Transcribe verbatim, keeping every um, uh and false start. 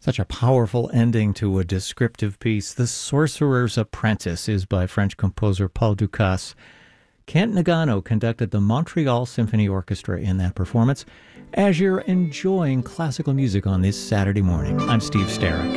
Such a powerful ending to a descriptive piece. The Sorcerer's Apprentice is by French composer Paul Dukas. Kent Nagano conducted the Montreal Symphony Orchestra in that performance. As you're enjoying classical music on this Saturday morning, I'm Steve Sterrick.